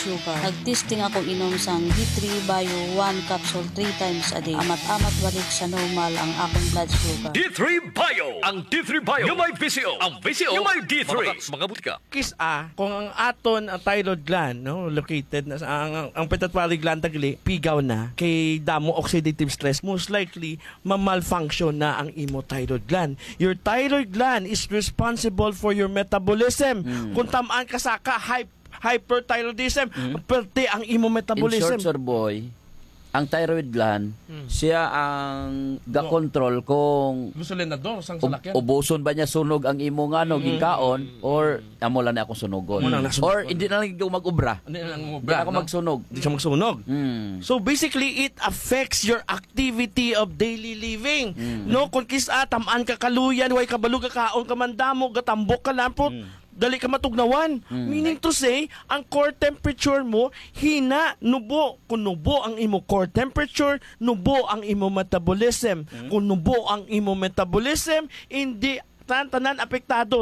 sugar. Nagtesting ako inom sang D3 Bio 1 capsule 3 times a day. Amat-amat balik sa normal ang akong blood sugar. D3 Bio! Ang D3 Bio yung may VCO. Ang VCO yung may D3. Mga butika. Kisa, kung ang aton ang thyroid gland, no, located na sa ang pituitary gland tagli, pigaw na kay damo oxidative stress, most likely ma-malfunction na ang imo thyroid gland. Your thyroid gland is responsible for your metabolism. Kung tamaan ka sa hyperthyroidism, perte ang imo In metabolism. short, sir boy, ang thyroid gland, siya ang ga-control kung Gusto na do sang salakyan. ubuson ba niya sunog ang imong gingkaon or amo lang na akong sunugon. Amo lang na sunugon. Or hindi na lang ikaw mag-ubra. Hindi na Hindi ubra, ako no? magsunog. Hindi siya magsunog. So Mm. basically, it affects your activity of daily living. No, kung kisa tamaan ka kaluyan, way kabalo ka kaon ka mandamo, gatambok ka lampot, dali ka matugnawan. Meaning to say, ang core temperature mo hina, nubo. Kung nubo ang imo core temperature, nubo ang imo metabolism. Kung nubo ang imo metabolism, hindi tanan apektado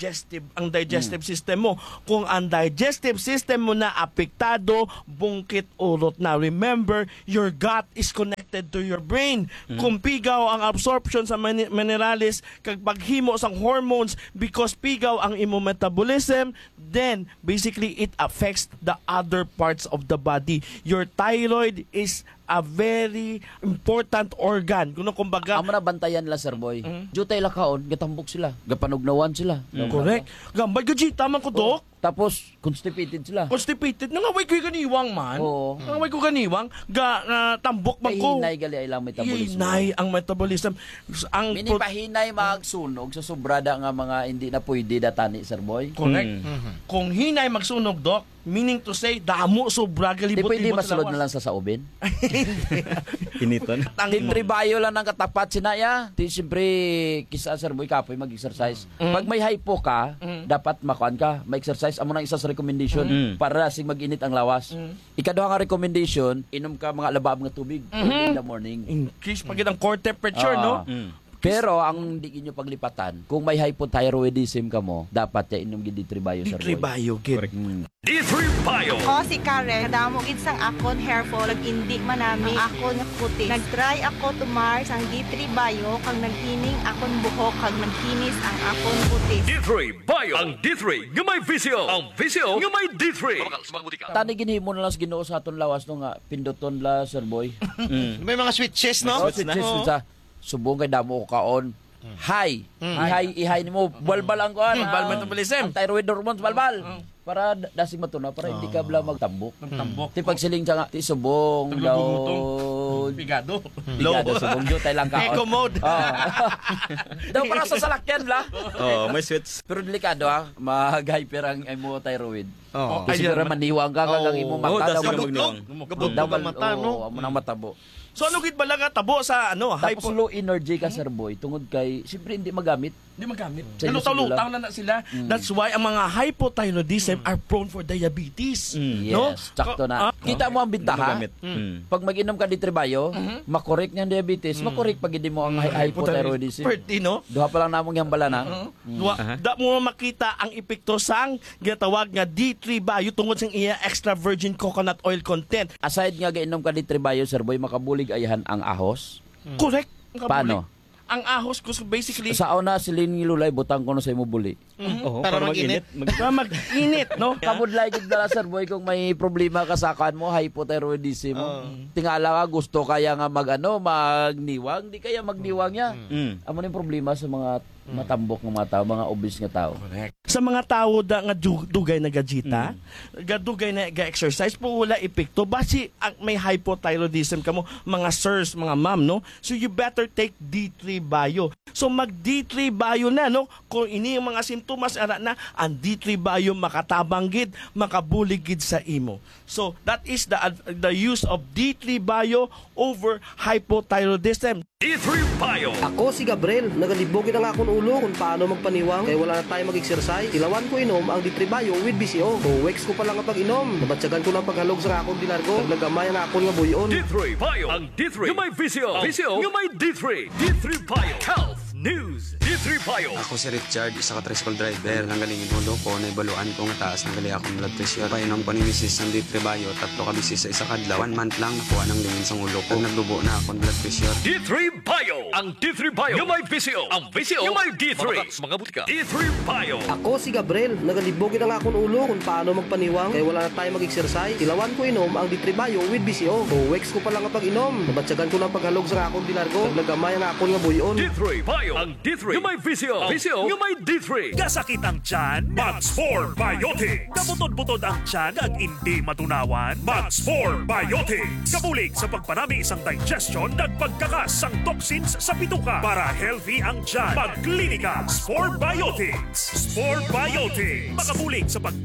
ang digestive system mo. Kung ang digestive system mo na apektado, bungkit urot na. Remember, your gut is connected to your brain. Kung pigaw ang absorption sa minerales kag paghimo sang hormones because pigaw ang imo metabolism, then basically it affects the other parts of the body. Your thyroid is a very important organ. Kumbaga, Amo na bantayan la, sir boy. Jutay la kaon, gatambok sila, gapanugnawan sila. correct. Gambay gaji taman ko, Dok. Tapos constipated sila. Constipated. Nangaway ko ganiwang man. Oo. Nangaway ko ganiwang. Tambok man Kay ko. hinay gali ay lang metabolismo. Hinay ang metabolism. Ang Mini pahinay magsunog sa sobrada nga mga hindi na pwede datani, sir boy. correct. Kung hinay magsunog, Dok, meaning to say, damo sobra Di galibot pwede masulod na lang sa saubin. Initon. Tintribayo lang ng katapat sinaya. Di siyempre, kisa sir boy kapoy mag-exercise. Pag may hypo ka, dapat makuan ka. May exercise. Amo nang isa sa recommendation para sing mag-init ang lawas. Ikaduha nga recommendation, inom ka mga labab nga tubig in the morning. In case pag ang core temperature, no? Pero ang hindi inyo paglipatan, kung may hypothyroidism ka mo, dapat ya inom gid D3 sir boy. Tribayo, gid. D3 Bio! Ako si Karen, kadamo gid sang akon hair fall, indi man nami ang akon puti. Nag-try ako tumar sang D3 Bio kang naghining akon buhok kag nagkinis ang akon puti. D3 Bio! Ang D3 yung may VCO. Ang VCO yung may D3. Mga butika. Tani ginhimo na lang sa Ginoo sa aton lawas no nga pinduton la sir boy. May mga switches, no? Sa subong kay damo ko kaon. High. Ihay nimo balbal ang kuan. Balbal metabolism. Ang thyroid hormones balbal. Para dasig matuna para hindi ka bla magtambok. Tambok. Ti pagsiling nga ti subong daw. Pigado. Bigado subong jo tay lang kaon. Eco mode. Daw para sa salakyan la. Oh, may switch. Pero delikado mag-hyper ang imo thyroid. Oh. Kasi para maniwang ka kag imo mata dasig daw. ka magniwang. Gabog ang mata, no? Amo nang matabo. So, ano gid bala nga tabo sa Tapos low energy ka, sir boy, tungod kay siyempre hindi magamit. Hindi magamit. Sa Lutaw-lutaw na sila. That's why ang mga hypothyroidism are prone for diabetes. No? Yes, sakto na. Kita mo ang bintaha. Magamit. Pag mag-inom ka D3 makorek niya ang diabetes, makorek pag hindi mo ang hypothyroidism. Perti, no? Duha pa lang namong hambala na. Da mo makita ang epekto sang ginatawag nga D3 Bio tungod sa iya extra virgin coconut oil content. Aside nga gainom ka D3 sir boy, makabulig ayahan ang ahos. Correct. Paano? Ang ahos ko basically Sa una silin ni Lulay butang ko no sa imo buli. Oh, Para para mag-init. mag-init, no? Kamudlay gid dala sir boy kung may problema ka sa kan mo hypothyroidism. Tingala ka gusto kaya nga magniwang, di kaya magniwang ya. Amo ni problema sa mga matambok ng mga tao, mga obese nga tao. Sa mga tao da nga dugay na gajita, dugay na ga-exercise po wala epekto basi ang may hypothyroidism kamo mga sirs, mga ma'am, no? So you better take D3 Bio. So mag D3 Bio na, no? Kung ini yung mga simptomas ara na, ang D3 Bio makatabang gid, makabulig gid sa imo. So that is the use of D3 Bio over hypothyroidism. D3 Bio! Ako si Gabriel, nagalibogin ang akong ulo kung paano magpaniwang kaya wala na tayo mag-exercise. Ilawan ko inom ang D3 with BCO. So weeks ko pa lang ang pag-inom. Nabatsagan ko lang paghalog sa akong dinargo. Naglagamay ang akong nga buyon. D3 Bio! Ang D3 yung may VCO. VCO yung may D3. D3 Bio! Health News. D3 Bio. Ako si Richard, isa ka tricycle driver. Nanggaling yung ulo ko, naibaluan ko nga taas ng gali akong blood pressure. Painom ko ni Mrs. ng D3 Bio, 3 ka bisis sa isa kadlaw. 1 month lang nakuha ng lingin sa ulo ko. Naglubo na akong blood pressure. D3 Bio. Ang D3 Bio yung may VCO. Ang VCO yung may D3. Mga butika. D3 Bio. Ako si Gabriel, nagalibogin ang akong ulo kung paano magpaniwang kaya wala na tayo mag-exercise. Ilawan ko inom ang D3 Bio with BCO. 2 weeks ko pa lang ang pag-inom. Nabatsagan ko ng paghalog sa akong dilargo. Naglagamay ang akong nga buyon. D3 Bio. Ang D3 yung may VCO. Ang VCO yung may D3. Kasakit ang tiyan, Max 4 Biotic. Kabutod-butod ang tiyan at hindi matunawan, Max 4 Biotic. Kabulig sa pagpanami isang digestion at pagkakas ang toxins sa bituka para healthy ang tiyan. Magklinika, Spore Biotics. Spore Biotics. Makabulig sa